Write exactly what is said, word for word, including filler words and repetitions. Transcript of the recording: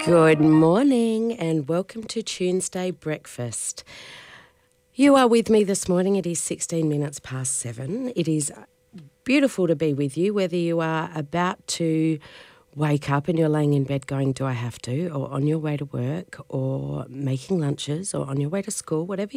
Good morning and welcome to Tuesday Breakfast. You are with me this morning. It is sixteen minutes past seven. It is beautiful to be with you, whether you are about to wake up and you're laying in bed going, do I have to, or on your way to work, or making lunches, or on your way to school, whatever